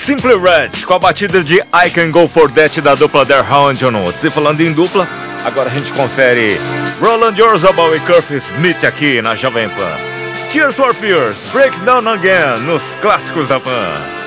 Simply Red, com a batida de I Can Go For That da dupla The Hound Notes. E falando em dupla, agora a gente confere Roland Orzabal e Curtis Smith aqui na Jovem Pan. Tears for Fears, Break Down Again, nos clássicos da Pan.